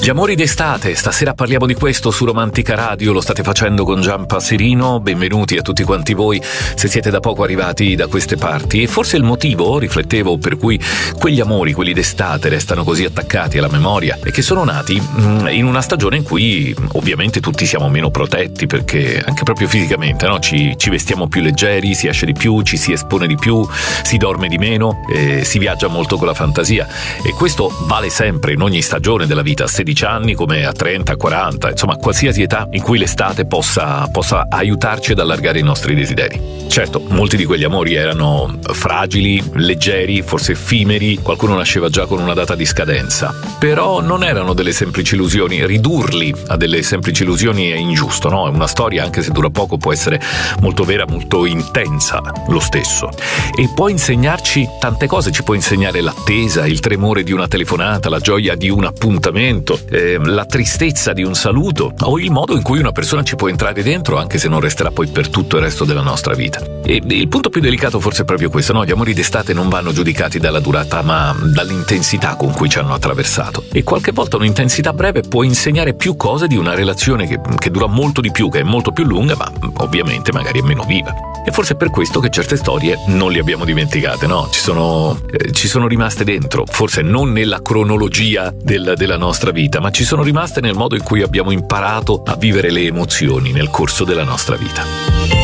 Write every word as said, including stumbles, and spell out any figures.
Gli amori d'estate, stasera parliamo di questo su Romantica Radio, lo state facendo con Giampa Serino, benvenuti a tutti quanti voi se siete da poco arrivati da queste parti. E forse il motivo, riflettevo, per cui quegli amori, quelli d'estate, restano così attaccati alla memoria è che sono nati mh, in una stagione in cui ovviamente tutti siamo meno protetti, perché anche proprio fisicamente, no? ci, ci vestiamo più leggeri, si esce di più, ci si espone di più, si dorme di meno, eh, si viaggia molto con la fantasia, e questo vale sempre in ogni stagione della vita, a sedici anni come a trenta, a quaranta, insomma qualsiasi età in cui l'estate possa, possa aiutarci ad allargare i nostri desideri. Certo, molti di quegli amori erano fragili, leggeri, forse effimeri, qualcuno nasceva già con una data di scadenza, però non erano delle semplici illusioni. Ridurli a delle semplici illusioni è ingiusto, no? Una storia, anche se dura poco, può essere molto vera, molto intensa lo stesso, e può insegnarci tante cose. Ci può insegnare l'attesa, il tremore di una telefonata, la gioia di un appuntamento, eh, la tristezza di un saluto, o il modo in cui una persona ci può entrare dentro anche se non resterà poi per tutto il resto della nostra vita. E il punto più delicato forse è proprio questo, no? Gli amori d'estate non vanno giudicati dalla durata ma dall'intensità con cui ci hanno attraversato, e qualche volta un'intensità breve può insegnare più cose di una relazione che, che dura molto di più, che è molto più lunga, ma ovviamente magari è meno viva. E forse è per questo che certe storie non le abbiamo dimenticate, no? Ci sono, eh, ci sono rimaste dentro, forse non nella cronologia del, della nostra vita, ma ci sono rimaste nel modo in cui abbiamo imparato a vivere le emozioni nel corso della nostra vita.